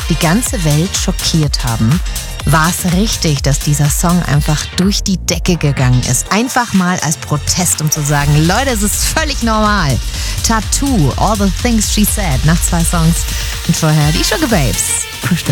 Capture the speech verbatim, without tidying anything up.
die ganze Welt schockiert haben, war es richtig, dass dieser Song einfach durch die Decke gegangen ist. Einfach mal als Protest, um zu sagen, Leute, es ist völlig normal. Tattoo, All the Things She Said, nach zwei Songs. Und vorher die Sugababes.